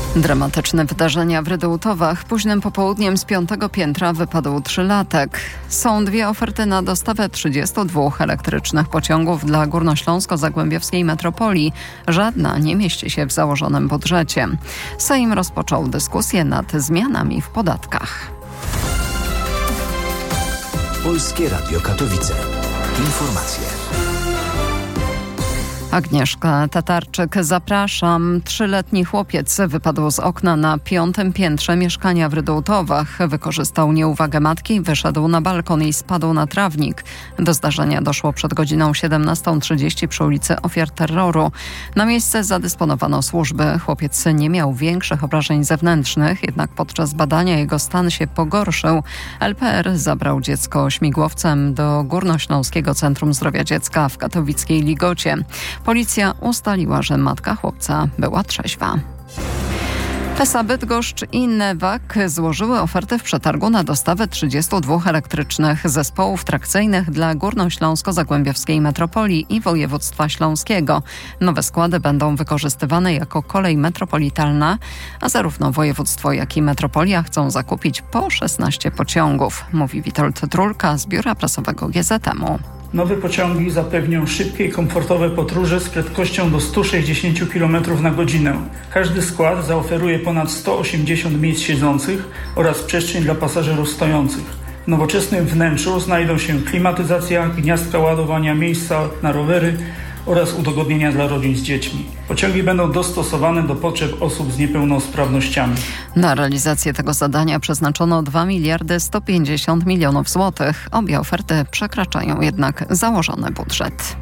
Dramatyczne wydarzenia w Rydułtowach. Późnym popołudniem z 5. piętra wypadł 3-latek. Są dwie oferty na dostawę 32 elektrycznych pociągów dla górnośląsko-zagłębiowskiej metropolii. Żadna nie mieści się w założonym budżecie. Sejm rozpoczął dyskusję nad zmianami w podatkach. Polskie Radio Katowice. Informacje. Agnieszka Tatarczyk, zapraszam. 3-letni chłopiec wypadł z okna na 5. piętrze mieszkania w Rydułtowach. Wykorzystał nieuwagę matki, wyszedł na balkon i spadł na trawnik. Do zdarzenia doszło przed godziną 17:30 przy ulicy Ofiar Terroru. Na miejsce zadysponowano służby. Chłopiec nie miał większych obrażeń zewnętrznych, jednak podczas badania jego stan się pogorszył. LPR zabrał dziecko śmigłowcem do Górnośląskiego Centrum Zdrowia Dziecka w katowickiej Ligocie. Policja ustaliła, że matka chłopca była trzeźwa. PESA Bydgoszcz i Newag złożyły ofertę w przetargu na dostawę 32 elektrycznych zespołów trakcyjnych dla Górnośląsko-Zagłębiowskiej Metropolii i Województwa Śląskiego. Nowe składy będą wykorzystywane jako kolej metropolitalna, a zarówno województwo, jak i metropolia chcą zakupić po 16 pociągów, mówi Witold Trulka z biura prasowego GZM-u. Nowe pociągi zapewnią szybkie i komfortowe podróże z prędkością do 160 km na godzinę. Każdy skład zaoferuje ponad 180 miejsc siedzących oraz przestrzeń dla pasażerów stojących. W nowoczesnym wnętrzu znajdą się klimatyzacja, gniazdka ładowania, miejsca na rowery oraz udogodnienia dla rodzin z dziećmi. Pociągi będą dostosowane do potrzeb osób z niepełnosprawnościami. Na realizację tego zadania przeznaczono 2 150 milionów złotych. Obie oferty przekraczają jednak założony budżet.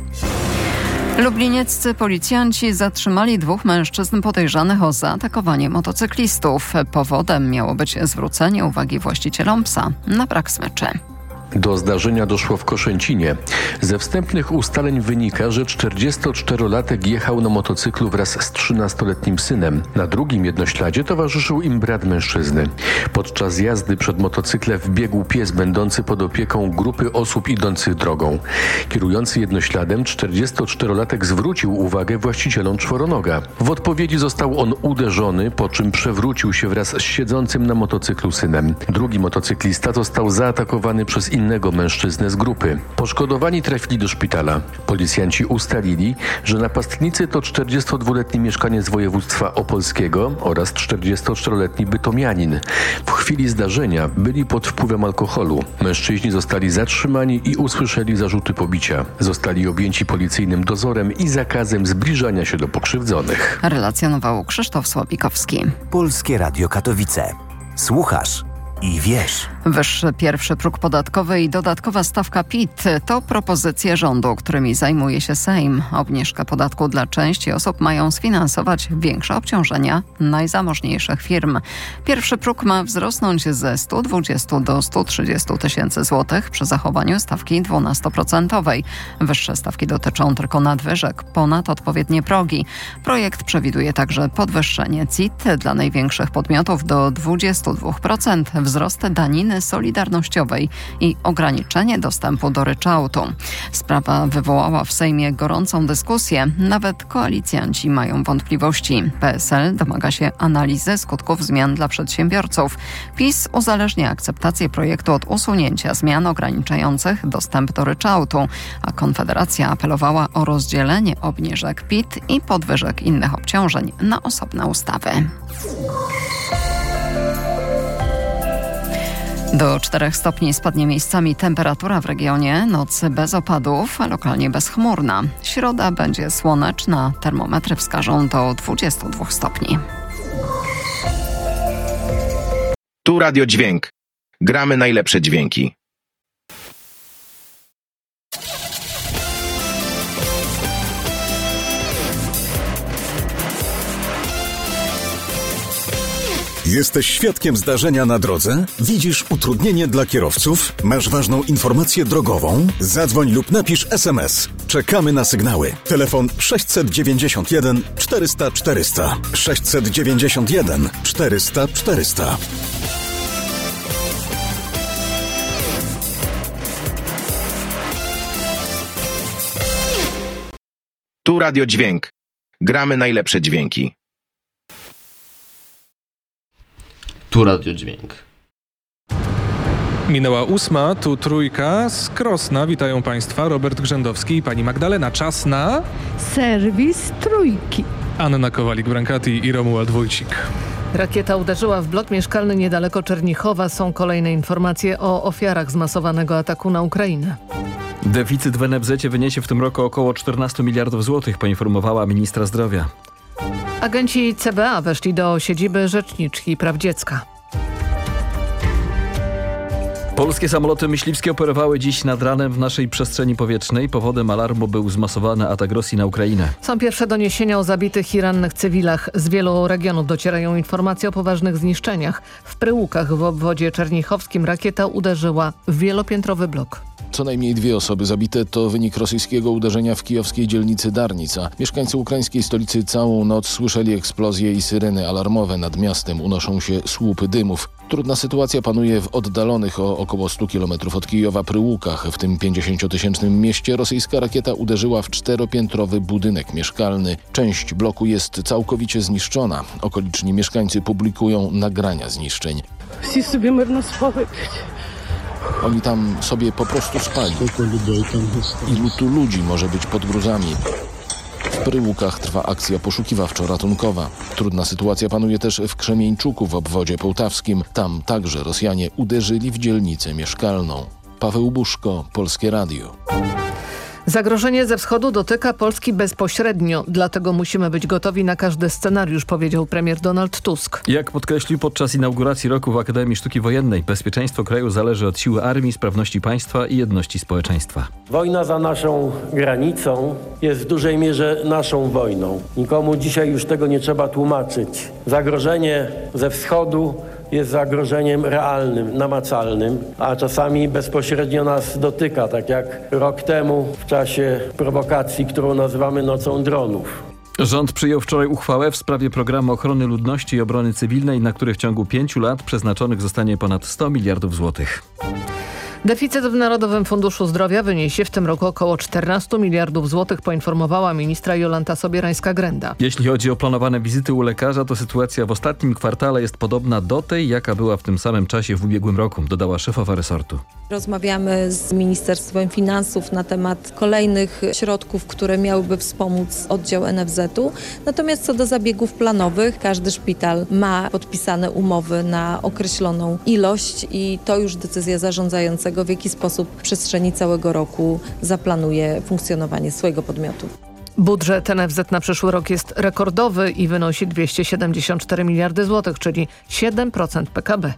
Lublinieccy policjanci zatrzymali 2 mężczyzn podejrzanych o zaatakowanie motocyklistów. Powodem miało być zwrócenie uwagi właścicielom psa na brak smyczy. Do zdarzenia doszło w Koszęcinie. Ze wstępnych ustaleń wynika, że 44-latek jechał na motocyklu wraz z 13-letnim synem. Na drugim jednośladzie towarzyszył im brat mężczyzny. Podczas jazdy przed motocyklem wbiegł pies będący pod opieką grupy osób idących drogą. Kierujący jednośladem 44-latek zwrócił uwagę właścicielom czworonoga. W odpowiedzi został on uderzony, po czym przewrócił się wraz z siedzącym na motocyklu synem. Drugi motocyklista został zaatakowany przez innego mężczyznę z grupy. Poszkodowani trafili do szpitala. Policjanci ustalili, że napastnicy to 42-letni mieszkaniec województwa opolskiego oraz 44-letni bytomianin. W chwili zdarzenia byli pod wpływem alkoholu. Mężczyźni zostali zatrzymani i usłyszeli zarzuty pobicia. Zostali objęci policyjnym dozorem i zakazem zbliżania się do pokrzywdzonych. Relacjonował Krzysztof Słowikowski. Polskie Radio Katowice. Słuchasz i wiesz. Wyższy pierwszy próg podatkowy i dodatkowa stawka PIT to propozycje rządu, którymi zajmuje się Sejm. Obniżkę podatku dla części osób mają sfinansować większe obciążenia najzamożniejszych firm. Pierwszy próg ma wzrosnąć ze 120 do 130 tysięcy złotych przy zachowaniu stawki 12%. Wyższe stawki dotyczą tylko nadwyżek ponad odpowiednie progi. Projekt przewiduje także podwyższenie CIT dla największych podmiotów do 22%, wzrost daniny solidarnościowej i ograniczenie dostępu do ryczałtu. Sprawa wywołała w Sejmie gorącą dyskusję. Nawet koalicjanci mają wątpliwości. PSL domaga się analizy skutków zmian dla przedsiębiorców. PiS uzależnia akceptację projektu od usunięcia zmian ograniczających dostęp do ryczałtu, a Konfederacja apelowała o rozdzielenie obniżek PIT i podwyżek innych obciążeń na osobne ustawy. Do 4 stopni spadnie miejscami temperatura w regionie, noc bez opadów, a lokalnie bezchmurna. Środa będzie słoneczna, termometry wskażą do 22 stopni. Tu Radio Dźwięk. Gramy najlepsze dźwięki. Jesteś świadkiem zdarzenia na drodze? Widzisz utrudnienie dla kierowców? Masz ważną informację drogową? Zadzwoń lub napisz SMS. Czekamy na sygnały. Telefon 691 400 400. 691 400 400. Tu Radio Dźwięk. Gramy najlepsze dźwięki. Tu Radio Dźwięk. Minęła 8, tu Trójka z Krosna. Witają Państwa Robert Grzędowski i pani Magdalena. Czas na... Serwis Trójki. Anna Kowalik-Brankati i Romuald Wójcik. Rakieta uderzyła w blok mieszkalny niedaleko Czernichowa. Są kolejne informacje o ofiarach zmasowanego ataku na Ukrainę. Deficyt w NFZ wyniesie w tym roku około 14 miliardów złotych, poinformowała ministra zdrowia. Agenci CBA weszli do siedziby Rzeczniczki Praw Dziecka. Polskie samoloty myśliwskie operowały dziś nad ranem w naszej przestrzeni powietrznej. Powodem alarmu był zmasowany atak Rosji na Ukrainę. Są pierwsze doniesienia o zabitych i rannych cywilach. Z wielu regionów docierają informacje o poważnych zniszczeniach. W Pryłukach w obwodzie czernichowskim rakieta uderzyła w wielopiętrowy blok. Co najmniej 2 osoby zabite to wynik rosyjskiego uderzenia w kijowskiej dzielnicy Darnica. Mieszkańcy ukraińskiej stolicy całą noc słyszeli eksplozje i syreny alarmowe. Nad miastem unoszą się słupy dymów. Trudna sytuacja panuje w oddalonych o około 100 km od Kijowa Pryłukach. W tym 50-tysięcznym mieście rosyjska rakieta uderzyła w 4-piętrowy budynek mieszkalny. Część bloku jest całkowicie zniszczona. Okoliczni mieszkańcy publikują nagrania zniszczeń. Wszyscy sobie mierno spali. Oni tam sobie po prostu spali. Ilu tu ludzi może być pod gruzami? W Pryłukach trwa akcja poszukiwawczo-ratunkowa. Trudna sytuacja panuje też w Krzemieńczuku w obwodzie połtawskim. Tam także Rosjanie uderzyli w dzielnicę mieszkalną. Paweł Buszko, Polskie Radio. Zagrożenie ze wschodu dotyka Polski bezpośrednio, dlatego musimy być gotowi na każdy scenariusz, powiedział premier Donald Tusk. Jak podkreślił podczas inauguracji roku w Akademii Sztuki Wojennej, bezpieczeństwo kraju zależy od siły armii, sprawności państwa i jedności społeczeństwa. Wojna za naszą granicą jest w dużej mierze naszą wojną. Nikomu dzisiaj już tego nie trzeba tłumaczyć. Zagrożenie ze wschodu jest zagrożeniem realnym, namacalnym, a czasami bezpośrednio nas dotyka, tak jak rok temu w czasie prowokacji, którą nazywamy Nocą Dronów. Rząd przyjął wczoraj uchwałę w sprawie programu ochrony ludności i obrony cywilnej, na który w ciągu 5 lat przeznaczonych zostanie ponad 100 miliardów złotych. Deficyt w Narodowym Funduszu Zdrowia wyniesie w tym roku około 14 miliardów złotych, poinformowała ministra Jolanta Sobierańska-Grenda. Jeśli chodzi o planowane wizyty u lekarza, to sytuacja w ostatnim kwartale jest podobna do tej, jaka była w tym samym czasie w ubiegłym roku, dodała szefowa resortu. Rozmawiamy z Ministerstwem Finansów na temat kolejnych środków, które miałyby wspomóc oddział NFZ-u. Natomiast co do zabiegów planowych, każdy szpital ma podpisane umowy na określoną ilość i to już decyzja zarządzającego, w jaki sposób w przestrzeni całego roku zaplanuje funkcjonowanie swojego podmiotu. Budżet NFZ na przyszły rok jest rekordowy i wynosi 274 miliardy złotych, czyli 7% PKB.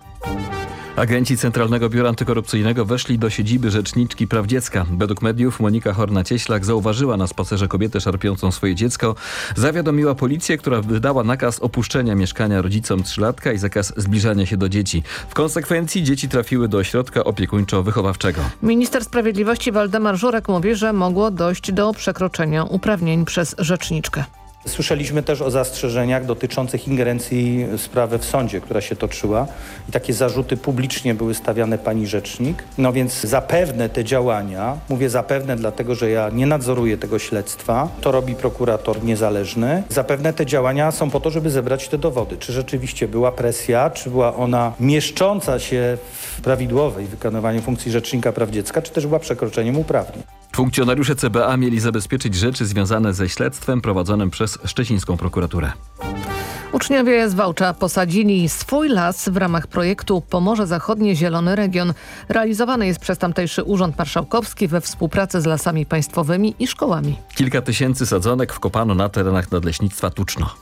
Agenci Centralnego Biura Antykorupcyjnego weszli do siedziby Rzeczniczki Praw Dziecka. Według mediów Monika Horna-Cieślak zauważyła na spacerze kobietę szarpiącą swoje dziecko. Zawiadomiła policję, która wydała nakaz opuszczenia mieszkania rodzicom 3-latka i zakaz zbliżania się do dzieci. W konsekwencji dzieci trafiły do ośrodka opiekuńczo-wychowawczego. Minister Sprawiedliwości Waldemar Żurek mówi, że mogło dojść do przekroczenia uprawnień przez rzeczniczkę. Słyszeliśmy też o zastrzeżeniach dotyczących ingerencji sprawy w sądzie, która się toczyła i takie zarzuty publicznie były stawiane pani rzecznik. No więc zapewne te działania, mówię zapewne dlatego, że ja nie nadzoruję tego śledztwa, to robi prokurator niezależny. Zapewne te działania są po to, żeby zebrać te dowody. Czy rzeczywiście była presja, czy była ona mieszcząca się w prawidłowej wykonywaniu funkcji Rzecznika Praw Dziecka, czy też była przekroczeniem uprawnień. Funkcjonariusze CBA mieli zabezpieczyć rzeczy związane ze śledztwem prowadzonym przez szczecińską prokuraturę. Uczniowie z Wałcza posadzili swój las w ramach projektu Pomorze Zachodnie Zielony Region. Realizowany jest przez tamtejszy Urząd Marszałkowski we współpracy z Lasami Państwowymi i szkołami. Kilka tysięcy sadzonek wkopano na terenach nadleśnictwa Tuczno.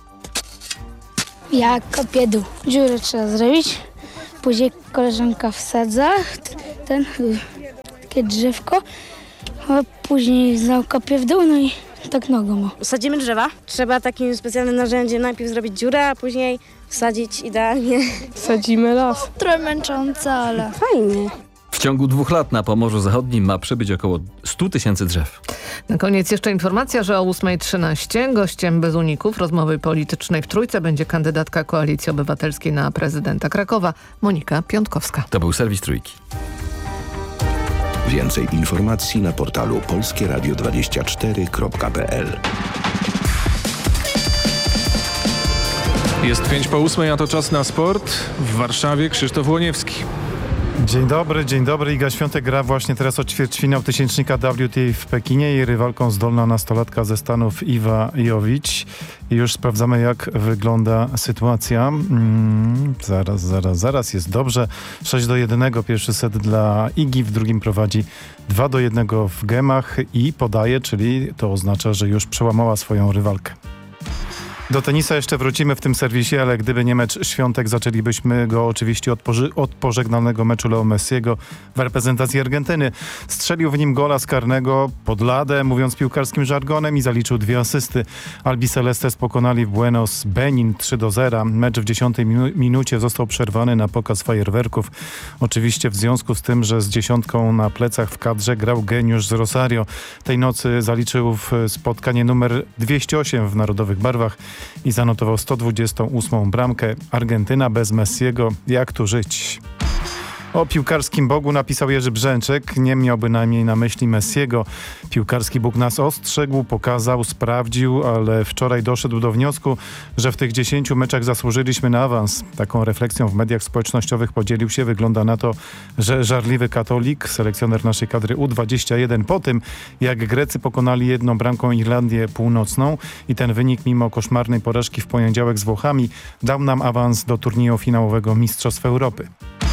Ja kopię dół. Dziurę trzeba zrobić. Później koleżanka wsadza takie drzewko. A później zakopię w dół, no i tak nogą. Sadzimy drzewa. Trzeba takim specjalnym narzędziem najpierw zrobić dziurę, a później wsadzić idealnie. Sadzimy las. Trochę męczące, ale fajnie. W ciągu 2 lat na Pomorzu Zachodnim ma przybyć około 100 tysięcy drzew. Na koniec jeszcze informacja, że o 8:13 gościem bez uników rozmowy politycznej w Trójce będzie kandydatka Koalicji Obywatelskiej na prezydenta Krakowa, Monika Piątkowska. To był serwis Trójki. Więcej informacji na portalu polskieradio24.pl. Jest 5:08, a to czas na sport. W Warszawie Krzysztof Łoniewski. Dzień dobry. Iga Świątek gra właśnie teraz o ćwierćfinał tysięcznika WTA w Pekinie. Jej rywalką zdolna nastolatka ze Stanów Iwa Jovic. I już sprawdzamy, jak wygląda sytuacja. Zaraz. Jest dobrze. 6-1 pierwszy set dla Igi. W drugim prowadzi 2-1 w gemach i podaje, czyli to oznacza, że już przełamała swoją rywalkę. Do tenisa jeszcze wrócimy w tym serwisie, ale gdyby nie mecz Świątek, zaczęlibyśmy go oczywiście od pożegnalnego meczu Leo Messiego w reprezentacji Argentyny. Strzelił w nim gola z karnego pod ladę, mówiąc piłkarskim żargonem, i zaliczył 2 asysty. Albi Celestes pokonali w Buenos Benin 3-0. Mecz w 10 minucie został przerwany na pokaz fajerwerków. Oczywiście w związku z tym, że z 10 na plecach w kadrze grał geniusz z Rosario. Tej nocy zaliczył w spotkanie numer 208 w narodowych barwach i zanotował 128 bramkę. Argentyna bez Messiego. Jak tu żyć? O piłkarskim Bogu napisał Jerzy Brzęczek. Nie miał bynajmniej na myśli Messiego. Piłkarski Bóg nas ostrzegł, pokazał, sprawdził, ale wczoraj doszedł do wniosku, że w tych 10 meczach zasłużyliśmy na awans. Taką refleksją w mediach społecznościowych podzielił się. Wygląda na to, że żarliwy katolik, selekcjoner naszej kadry U21, po tym jak Grecy pokonali 1 bramką Irlandię Północną i ten wynik mimo koszmarnej porażki w poniedziałek z Włochami dał nam awans do turnieju finałowego Mistrzostw Europy.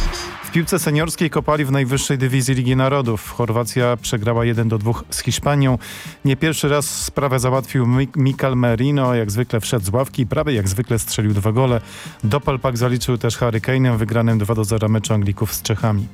W piłce seniorskiej kopali w najwyższej dywizji Ligi Narodów. Chorwacja przegrała 1-2 z Hiszpanią. Nie pierwszy raz sprawę załatwił Mikel Merino. Jak zwykle wszedł z ławki i prawie jak zwykle strzelił 2 gole. Doppelpack zaliczył też Harry Kane'em wygranym 2-0 meczu Anglików z Czechami.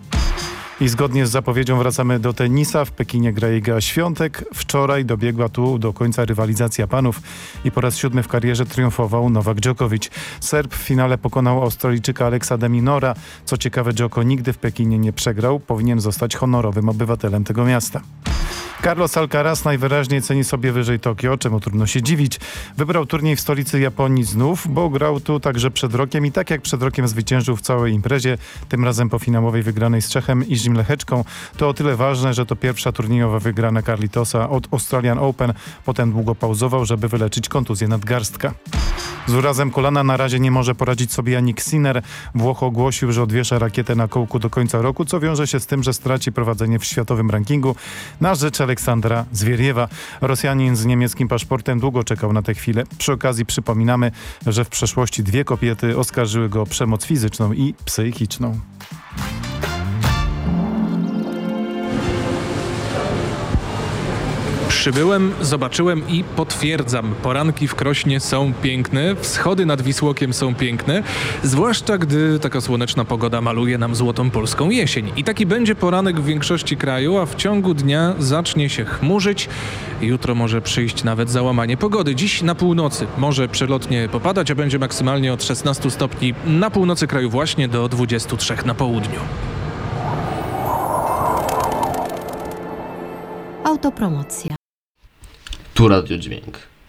I zgodnie z zapowiedzią wracamy do tenisa. W Pekinie gra Iga Świątek. Wczoraj dobiegła tu do końca rywalizacja panów i po raz 7 w karierze triumfował Nowak Djokovic. Serb w finale pokonał Australijczyka Alexa de Minora. Co ciekawe, Djoko nigdy w Pekinie nie przegrał. Powinien zostać honorowym obywatelem tego miasta. Carlos Alcaraz najwyraźniej ceni sobie wyżej Tokio, czemu trudno się dziwić. Wybrał turniej w stolicy Japonii znów, bo grał tu także przed rokiem i tak jak przed rokiem zwyciężył w całej imprezie, tym razem po finałowej wygranej z Czechem Iżim Lecheczką. To o tyle ważne, że to pierwsza turniejowa wygrana Carlitosa od Australian Open. Potem długo pauzował, żeby wyleczyć kontuzję nadgarstka. Z urazem kolana na razie nie może poradzić sobie Jannik Sinner. Włoch ogłosił, że odwiesza rakietę na kołku do końca roku, co wiąże się z tym, że straci prowadzenie w światowym rankingu na rzecz Aleksandra Zwieriewa. Rosjanin z niemieckim paszportem długo czekał na tę chwilę. Przy okazji przypominamy, że w przeszłości 2 kobiety oskarżyły go o przemoc fizyczną i psychiczną. Przybyłem, zobaczyłem i potwierdzam. Poranki w Krośnie są piękne, wschody nad Wisłokiem są piękne, zwłaszcza gdy taka słoneczna pogoda maluje nam złotą polską jesień. I taki będzie poranek w większości kraju, a w ciągu dnia zacznie się chmurzyć. Jutro może przyjść nawet załamanie pogody. Dziś na północy może przelotnie popadać, a będzie maksymalnie od 16 stopni na północy kraju właśnie do 23 na południu. Autopromocja. Tu Radio Dźwięk.